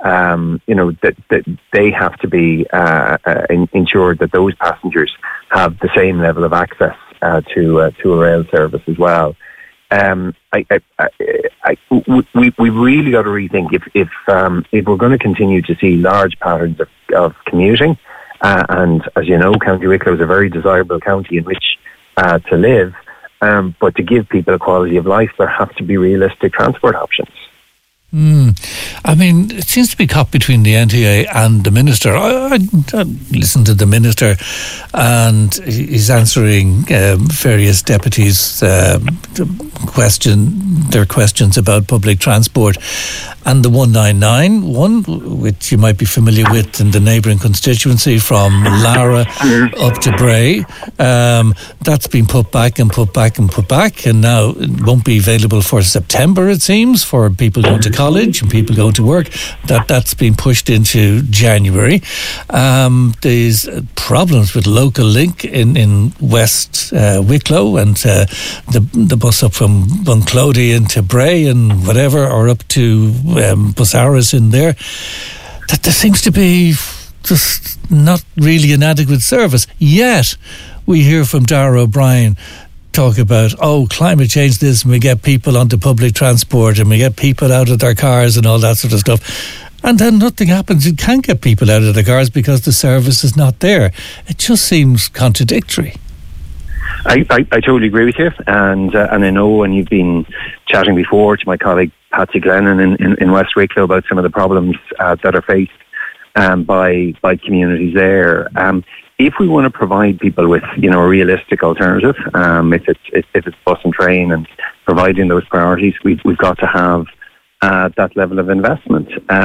That they have to be ensured that those passengers have the same level of access to a rail service as well. We've really got to rethink if we're going to continue to see large patterns of commuting, and as you know, County Wicklow is a very desirable county in which to live, but to give people a quality of life, there have to be realistic transport options. It seems to be caught between the NTA and the Minister. I listened to the Minister, and he's answering various deputies' questions about public transport. And the 199 one, which you might be familiar with in the neighbouring constituency from Lara up to Bray, that's been put back, and now it won't be available for September, it seems, for people going to college and people going to work. That's been pushed into January. There's problems with Local Link in West Wicklow, and the bus up from Bunclody into Bray and whatever, or up to Busaras in there. That there seems to be just not really an adequate service. Yet we hear from Dara O'Brien talk about, climate change this, and we get people onto public transport, and we get people out of their cars and all that sort of stuff. And then nothing happens. You can't get people out of their cars because the service is not there. It just seems contradictory. I totally agree with you, and I know, and you've been chatting before to my colleague Patsy Glennon in West Wicklow about some of the problems that are faced by communities there. If we want to provide people with a realistic alternative, if it's bus and train, and providing those priorities, we've got to have that level of investment.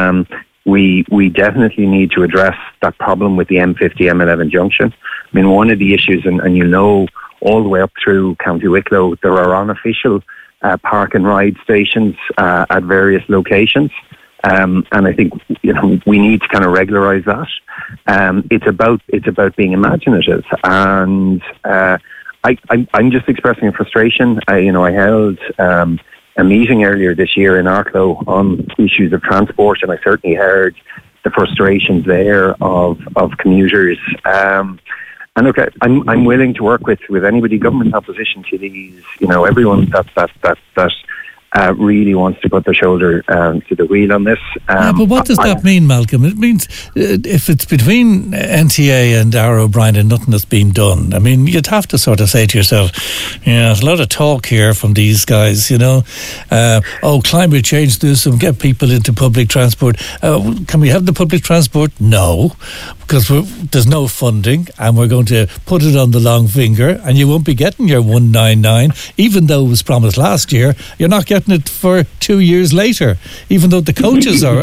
We definitely need to address that problem with the M50 M11 junction. One of the issues, and all the way up through County Wicklow, there are unofficial park and ride stations at various locations, and I think we need to kind of regularise that. It's about being imaginative, and I'm just expressing a frustration. I held a meeting earlier this year in Arklow on issues of transport, and I certainly heard the frustrations there of commuters. And look, I'm willing to work with anybody, government, opposition to these, everyone that really wants to put their shoulder to the wheel on this. But what does that mean, Malcolm? It means if it's between NTA and Darragh O'Brien and nothing has been done, I mean, you'd have to sort of say to yourself, there's a lot of talk here from these guys, climate change this and get people into public transport. Can we have the public transport? No, because there's no funding and we're going to put it on the long finger and you won't be getting your 199, even though it was promised last year. You're not getting it for 2 years later, even though the coaches are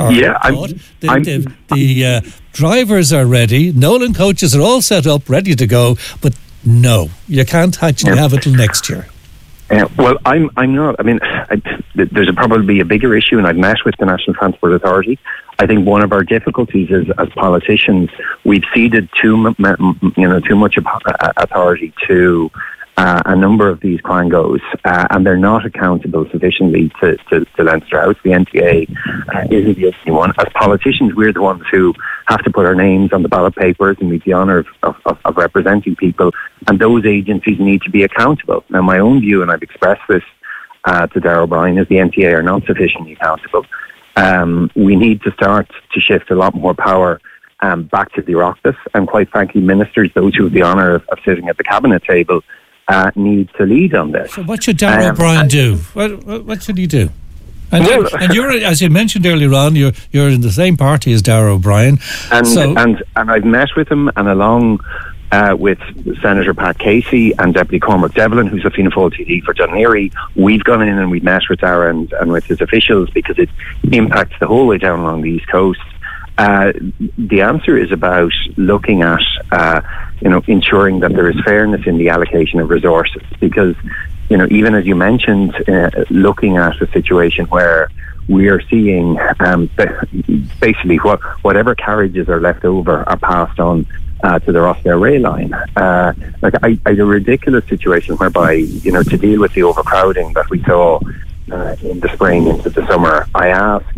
the drivers are ready. Nolan coaches are all set up, ready to go, but no, you can't actually have it till next year. Well, I'm not. I mean, there's probably a bigger issue, and I've met with the National Transport Authority. I think one of our difficulties is, as politicians, we've ceded too much authority to a number of these quangos, and they're not accountable sufficiently to Leinster House. The NTA isn't the only one. As politicians, we're the ones who have to put our names on the ballot papers, and we've the honour of representing people, and those agencies need to be accountable. Now, my own view, and I've expressed this to Darragh O'Brien, is the NTA are not sufficiently accountable. We need to start to shift a lot more power back to the Oireachtas, and quite frankly, ministers, those who have the honour of sitting at the cabinet table, need to lead on this. So what should Darragh O'Brien do? What should he do? And you're, as you mentioned earlier on, you're in the same party as Darragh O'Brien. And I've met with him, and along with Senator Pat Casey and Deputy Cormac Devlin, who's a Fianna Fáil TD for Dún Laoghaire, we've gone in and we've met with Darragh and with his officials, because it impacts the whole way down along the East Coast. The answer is about looking at ensuring that there is fairness in the allocation of resources, because even as you mentioned, looking at a situation where we are seeing basically whatever carriages are left over are passed on to the Rosslare rail line. I had a ridiculous situation whereby, to deal with the overcrowding that we saw in the spring into the summer, I asked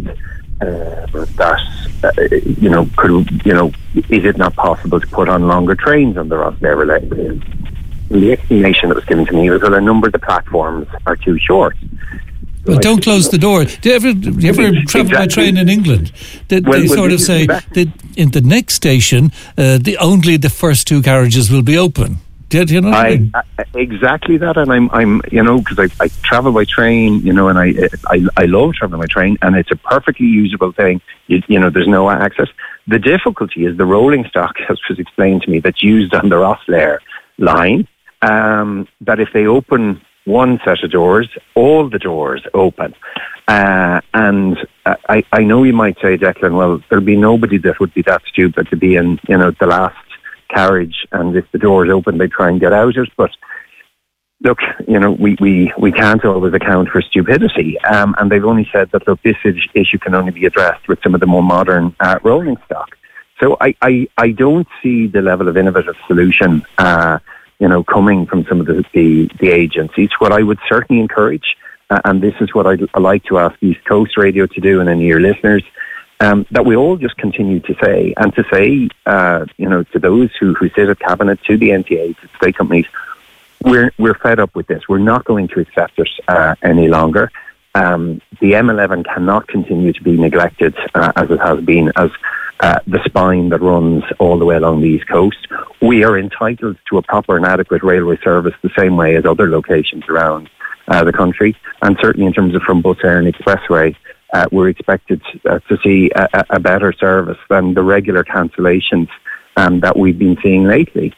is it not possible to put on longer trains on the Rosslare line? The explanation that was given to me was that a number of the platforms are too short. Well, don't close the door. Do you ever travel by train in England? They sort of say that in the next station, only the first two carriages will be open. Did you know? Exactly that, and I'm because I travel by train, and I love traveling by train, and it's a perfectly usable thing. There's no access. The difficulty is the rolling stock, as was explained to me, that's used on the Rosslare line. That if they open one set of doors, all the doors open. And I know you might say, Declan, well, there'll be nobody that would be that stupid to be in, the last carriage, and if the doors open, they try and get out it. But look, we can't always account for stupidity. And they've only said that, look, this issue can only be addressed with some of the more modern rolling stock. So I don't see the level of innovative solution coming from some of the agencies. What I would certainly encourage, and this is what I'd like to ask East Coast Radio to do and any of your listeners, that we all just continue to say, to those who sit at Cabinet, to the NTA, to state companies, we're fed up with this. We're not going to accept it any longer. The M11 cannot continue to be neglected as it has been, as the spine that runs all the way along the East Coast. We are entitled to a proper and adequate railway service the same way as other locations around the country, and certainly in terms of from Bus Éireann Expressway, we're expected to see a better service than the regular cancellations that we've been seeing lately.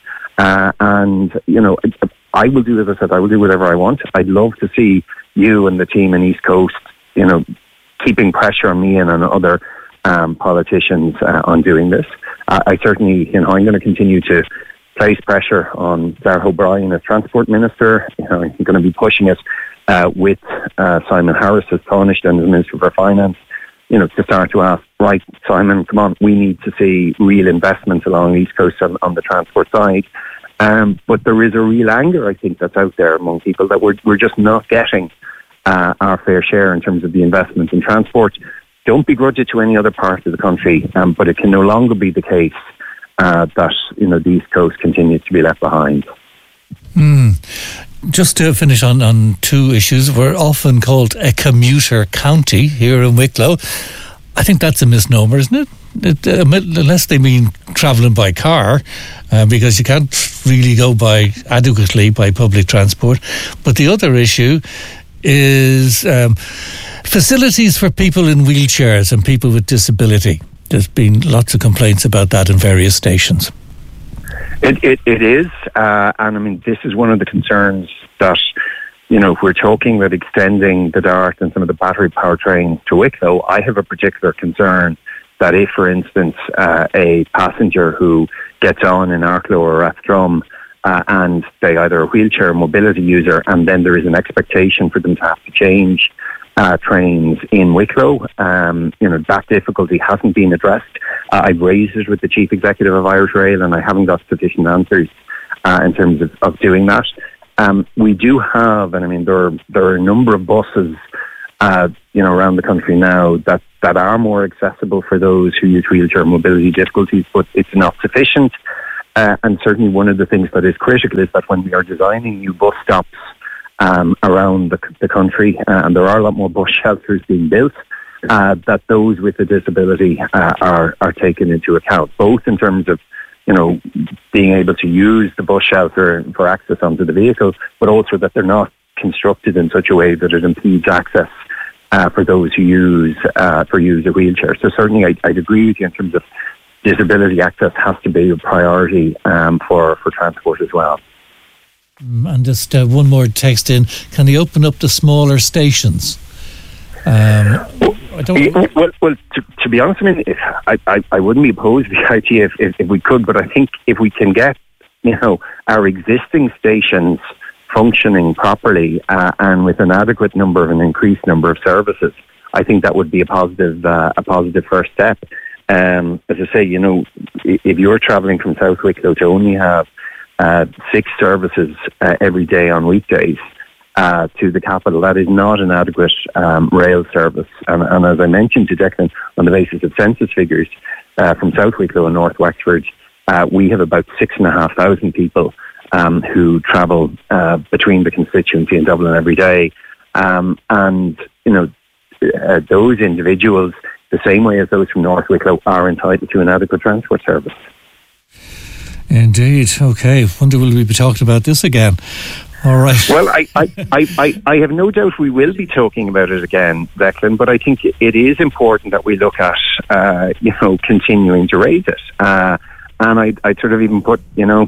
I will do, as I said, I will do whatever I want. I'd love to see you and the team in East Coast, keeping pressure on me and on other politicians on doing this. I certainly, I'm going to continue to place pressure on Darragh O'Brien as Transport Minister. I'm going to be pushing it with Simon Harris as Taoiseach and as Minister for Finance, to start to ask, right, Simon, come on, we need to see real investments along the East Coast on the transport side. But there is a real anger, I think, that's out there among people that we're just not getting our fair share in terms of the investment in transport. Don't begrudge it to any other part of the country, but it can no longer be the case that the East Coast continues to be left behind. just to finish on two issues, we're often called a commuter county here in Wicklow. I think that's a misnomer, isn't it? Unless they mean travelling by car, because you can't really go adequately by public transport. But the other issue is facilities for people in wheelchairs and people with disability. There's been lots of complaints about that in various stations. It is, and I mean, this is one of the concerns that, if we're talking about extending the DART and some of the battery powertrains to Wicklow, I have a particular concern that if, for instance, a passenger who gets on in Arklow or Rathdrum and they either a wheelchair mobility user, and then there is an expectation for them to have to change trains in Wicklow, that difficulty hasn't been addressed. I've raised it with the Chief Executive of Irish Rail, and I haven't got sufficient answers in terms of doing that. We do have, and I mean, there are a number of buses, around the country now that are more accessible for those who use wheelchair mobility difficulties, but it's not sufficient. And certainly one of the things that is critical is that when we are designing new bus stops around the country, and there are a lot more bus shelters being built, that those with a disability are taken into account, both in terms of being able to use the bus shelter for access onto the vehicle, but also that they're not constructed in such a way that it impedes access for those who use a wheelchair. So certainly I'd agree with you in terms of disability access has to be a priority for transport as well. And just one more text in. Can they open up the smaller stations? Well, to be honest, I mean, I wouldn't be opposed to the idea if we could, but I think if we can get, our existing stations functioning properly and with an adequate number of an increased number of services, I think that would be a positive first step. As I say, if you're travelling from South Wicklow to only have 6 services every day on weekdays to the capital, that is not an adequate rail service. And as I mentioned to Declan, on the basis of census figures from South Wicklow and North Wexford, we have about 6,500 people who travel between the constituency and Dublin every day. Those individuals, the same way as those from North Wicklow, are entitled to an adequate transport service. Indeed. Okay. Wonder will we be talking about this again? All right. Well, I have no doubt we will be talking about it again, Declan, but I think it is important that we look at, continuing to raise it. And I'd sort of even put,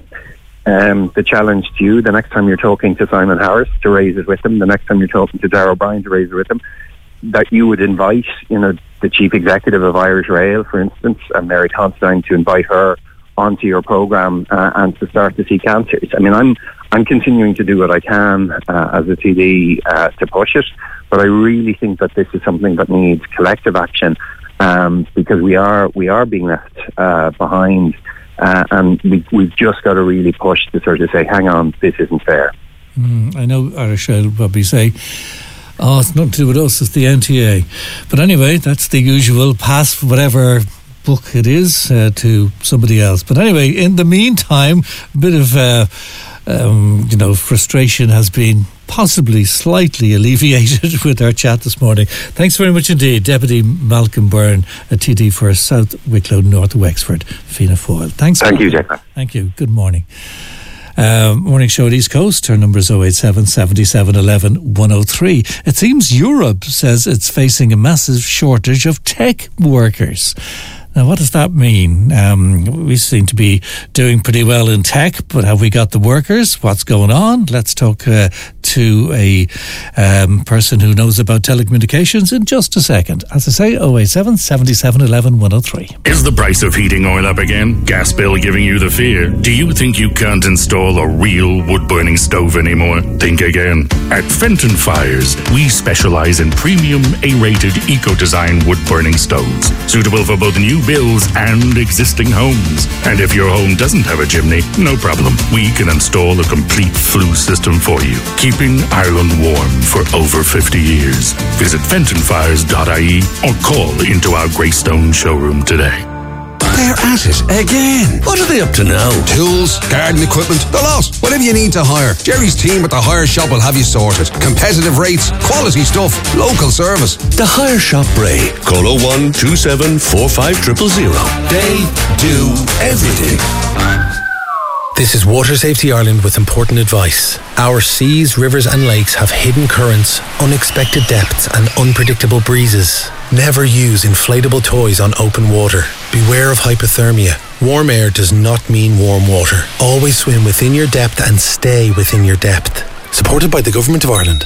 the challenge to you the next time you're talking to Simon Harris to raise it with him, the next time you're talking to Darragh O'Brien to raise it with him, that you would invite, the Chief Executive of Irish Rail, for instance, Mary Constantine, to invite her onto your programme and to start to seek answers. I mean, I'm continuing to do what I can as a TD to push it, but I really think that this is something that needs collective action because we are being left behind, and we've just got to really push to sort of say, hang on, this isn't fair. I know Irish Rail will probably say, it's nothing to do with us, it's the NTA. But anyway, that's the usual pass whatever book it is to somebody else. But anyway, in the meantime, a bit of frustration has been possibly slightly alleviated with our chat this morning. Thanks very much indeed, Deputy Malcolm Byrne, a TD for South Wicklow, North Wexford, Fianna Fáil. Thanks. Thank you, Jack. Thank you. Good morning. Morning show at East Coast. Our number is 087 77 11 103. It seems Europe says it's facing a massive shortage of tech workers. Now, what does that mean? We seem to be doing pretty well in tech, but have we got the workers? What's going on? Let's talk to a person who knows about telecommunications in just a second. As I say, 087 77 11 103. Is the price of heating oil up again? Gas bill giving you the fear? Do you think you can't install a real wood-burning stove anymore? Think again. At Fenton Fires, we specialise in premium A-rated eco-design wood-burning stoves, suitable for both new builds and existing homes. And if your home doesn't have a chimney, no problem. We can install a complete flue system for you, keeping Ireland warm for over 50 years. Visit fentonfires.ie or call into our Greystone showroom today. They're at it again. What are they up to now? Tools, garden equipment, the lot. Whatever you need to hire, Jerry's team at the Hire Shop will have you sorted. Competitive rates, quality stuff, local service. The Hire Shop Bray. Call 01 27 45 000. They do everything. This is Water Safety Ireland with important advice. Our seas, rivers and lakes have hidden currents, unexpected depths and unpredictable breezes. Never use inflatable toys on open water. Beware of hypothermia. Warm air does not mean warm water. Always swim within your depth and stay within your depth. Supported by the Government of Ireland.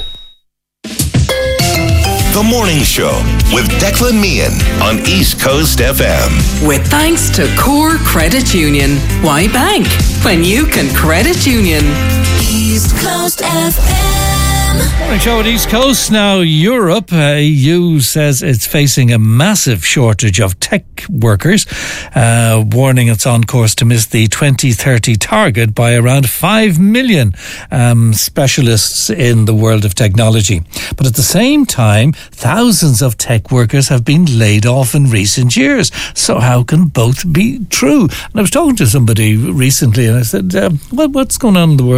The Morning Show with Declan Meehan on East Coast FM. With thanks to Core Credit Union. Why bank when you can credit union? East Coast FM. Morning show at East Coast. Now, Europe, EU says it's facing a massive shortage of tech workers, warning it's on course to miss the 2030 target by around 5 million specialists in the world of technology. But at the same time, thousands of tech workers have been laid off in recent years. So how can both be true? And I was talking to somebody recently and I said, what's going on in the world